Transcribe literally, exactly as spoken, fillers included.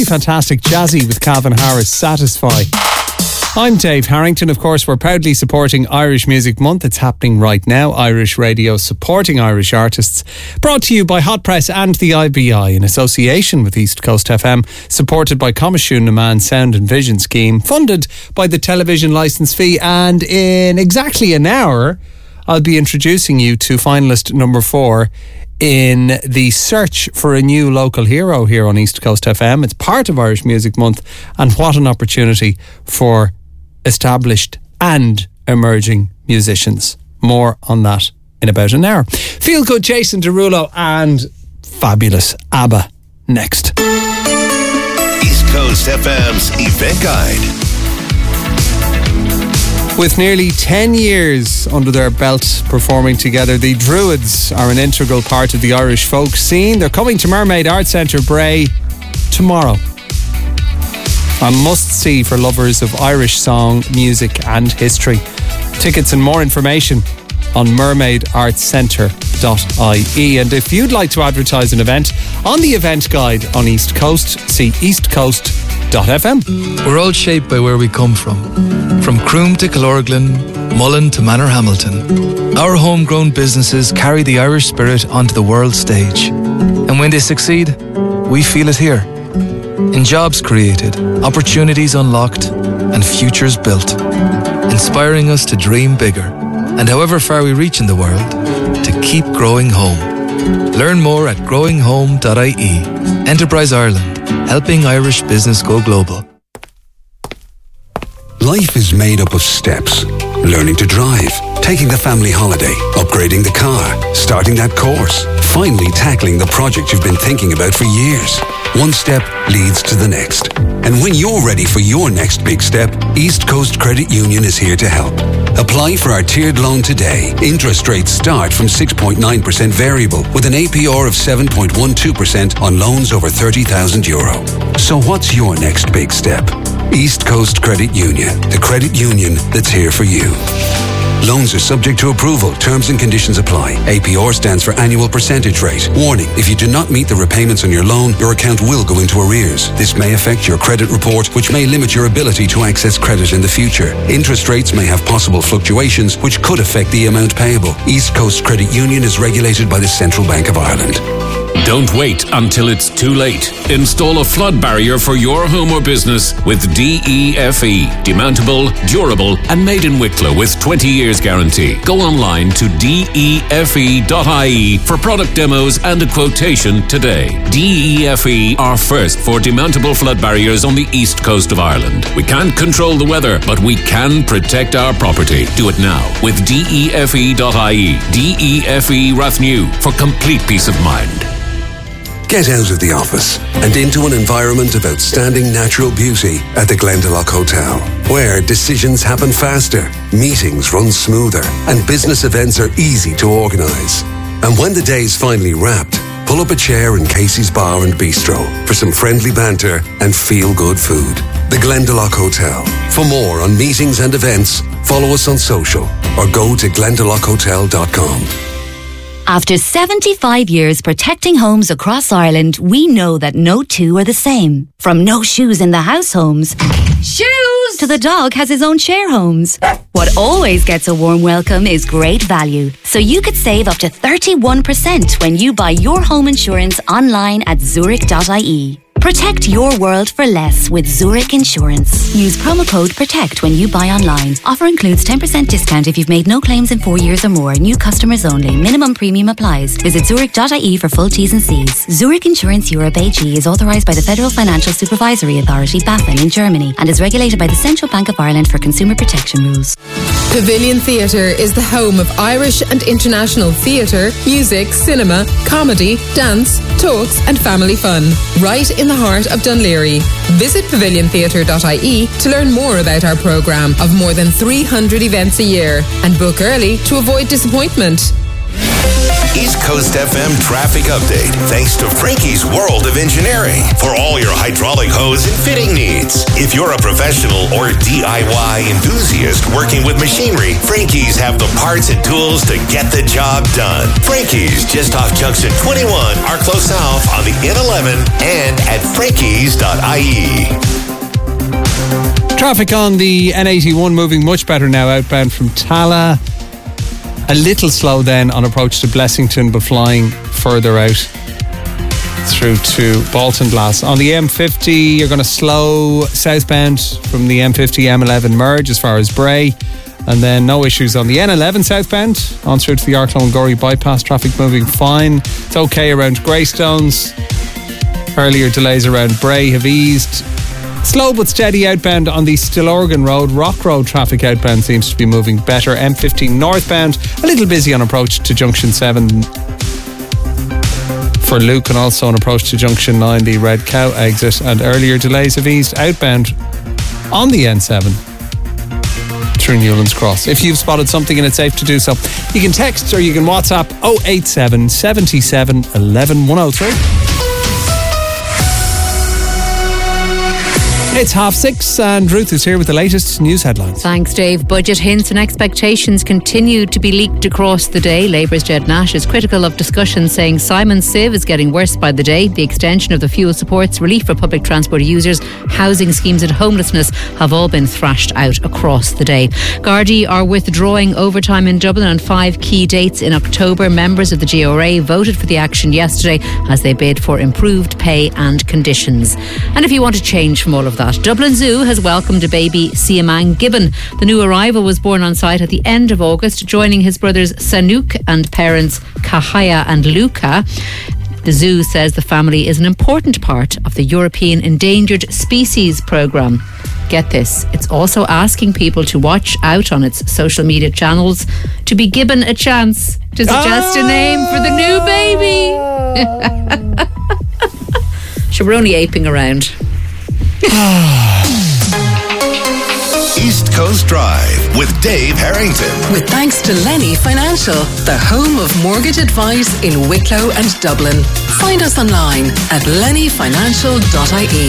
Fantastic Jazzy with Calvin Harris, Satisfy. I'm Dave Harrington. Of course, we're proudly supporting Irish Music Month. It's happening right now. Irish Radio supporting Irish artists. Brought to you by Hot Press and the I B I in association with East Coast F M. Supported by Comishún na Man Sound and Vision Scheme. Funded by the television licence fee. And in exactly an hour, I'll be introducing you to finalist number four in the search for a new local hero here on East Coast F M. It's part of Irish Music Month, and what an opportunity for established and emerging musicians. More on that in about an hour. Feel Good Jason Derulo and fabulous ABBA next. East Coast F M's Event Guide. With nearly ten years under their belt performing together, the Druids are an integral part of the Irish folk scene. They're coming to Mermaid Arts Centre Bray tomorrow. A must-see for lovers of Irish song, music and history. Tickets and more information on mermaid arts centre dot I E. And if you'd like to advertise an event on the event guide on East Coast, see east coast dot f m. We're all shaped by where we come from. From Croom to Killorglin, Mullen to Manorhamilton. Our homegrown businesses carry the Irish spirit onto the world stage. And when they succeed, we feel it here. In jobs created, opportunities unlocked, and futures built. Inspiring us to dream bigger. And however far we reach in the world, to keep growing home. Learn more at growing home dot I E. Enterprise Ireland, helping Irish business go global. Life is made up of steps. Learning to drive, taking the family holiday, upgrading the car, starting that course, finally tackling the project you've been thinking about for years. One step leads to the next. And when you're ready for your next big step, East Coast Credit Union is here to help. Apply for our tiered loan today. Interest rates start from six point nine percent variable with an A P R of seven point one two percent on loans over thirty thousand euro. So what's your next big step? East Coast Credit Union, the credit union that's here for you. Loans are subject to approval. Terms and conditions apply. A P R stands for annual percentage rate. Warning, if you do not meet the repayments on your loan, your account will go into arrears. This may affect your credit report, which may limit your ability to access credit in the future. Interest rates may have possible fluctuations, which could affect the amount payable. East Coast Credit Union is regulated by the Central Bank of Ireland. Don't wait until it's too late. Install a flood barrier for your home or business with D E F E. Demountable, durable, and made in Wicklow with twenty years guarantee. Go online to D E F E dot I E for product demos and a quotation today. D E F E are first for demountable flood barriers on the east coast of Ireland. We can't control the weather, but we can protect our property. Do it now with D E F E dot I E. D E F E Rathnew for complete peace of mind. Get out of the office and into an environment of outstanding natural beauty at the Glendalough Hotel, where decisions happen faster, meetings run smoother, and business events are easy to organise. And when the day's finally wrapped, pull up a chair in Casey's Bar and Bistro for some friendly banter and feel-good food. The Glendalough Hotel. For more on meetings and events, follow us on social or go to glendalough hotel dot com. After seventy-five years protecting homes across Ireland, we know that no two are the same. From no shoes in the house homes, shoes, to the dog has his own share homes. What always gets a warm welcome is great value. So you could save up to thirty-one percent when you buy your home insurance online at zurich dot I E. Protect your world for less with Zurich Insurance. Use promo code PROTECT when you buy online. Offer includes ten percent discount if you've made no claims in four years or more. New customers only. Minimum premium applies. Visit zurich dot I E for full T's and C's. Zurich Insurance Europe A G is authorised by the Federal Financial Supervisory Authority, BaFin, in Germany and is regulated by the Central Bank of Ireland for consumer protection rules. Pavilion Theatre is the home of Irish and international theatre, music, cinema, comedy, dance, talks and family fun. Right in the heart of Dunleary. Visit pavilion theatre dot I E to learn more about our programme of more than three hundred events a year and book early to avoid disappointment. East Coast F M traffic update thanks to Frankie's World of Engineering for all your hydraulic hose and fitting needs. If you're a professional or D I Y enthusiast working with machinery, Frankie's have the parts and tools to get the job done. Frankie's just off Junction twenty-one, Arklow South on the N eleven and at frankies dot I E. Traffic on the N eighty-one moving much better now outbound from Tala. A little slow then on approach to Blessington, but flying further out through to Baltinglass. On the M fifty, you're going to slow southbound from the M fifty M eleven merge as far as Bray. And then no issues on the N eleven southbound on through to the Arklow and Gorey bypass. Traffic moving fine. It's okay around Greystones. Earlier delays around Bray have eased. Slow but steady outbound on the Stillorgan Road. Rock Road traffic outbound seems to be moving better. M fifteen northbound, a little busy on approach to Junction seven for Luke, and also on approach to Junction nine, the Red Cow exit. And earlier delays have eased outbound on the N seven through Newlands Cross. If you've spotted something and it's safe to do so, you can text or you can WhatsApp oh eight seven, seven seven, one one, one oh three. It's half six and Ruth is here with the latest news headlines. Thanks, Dave. Budget hints and expectations continue to be leaked across the day. Labour's Jed Nash is critical of discussions, saying Simon Siv is getting worse by the day. The extension of the fuel supports, relief for public transport users, housing schemes and homelessness have all been thrashed out across the day. Gardaí are withdrawing overtime in Dublin on five key dates in October. Members of the G O R A voted for the action yesterday as they bid for improved pay and conditions. And if you want to change from all of that, Dublin Zoo has welcomed a baby Siamang gibbon. The new arrival was born on site at the end of August, joining his brothers Sanook and parents Kahaya and Luca. The zoo says the family is an important part of the European Endangered Species Programme. Get this, it's also asking people to watch out on its social media channels to be given a chance to suggest ah! a name for the new baby. So we're only aping around. East Coast Drive with Dave Harrington. With thanks to Lenny Financial, the home of mortgage advice in Wicklow and Dublin. Find us online at lenny financial dot I E.